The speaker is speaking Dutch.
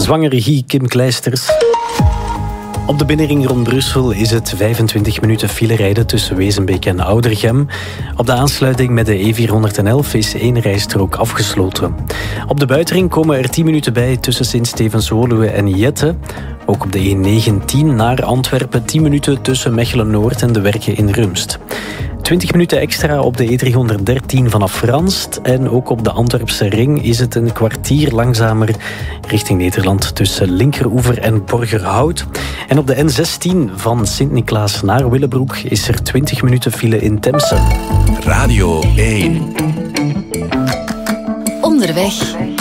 Zwangeregie Kim Kleisters. Op de binnenring rond Brussel is het 25 minuten file rijden tussen Wezenbeek en Oudergem. Op de aansluiting met de E411 is 1 rijstrook afgesloten. Op de buitenring komen er 10 minuten bij tussen Sint-Stevens-Woluwe en Jette. Ook op de E19 naar Antwerpen 10 minuten tussen Mechelen-Noord en de Werken in Rumst. 20 minuten extra op de E313 vanaf Ranst. En ook op de Antwerpse ring is het een kwartier langzamer richting Nederland tussen Linkeroever en Borgerhout. En op de N16 van Sint-Niklaas naar Willebroek is er 20 minuten file in Temse. Radio 1. Onderweg.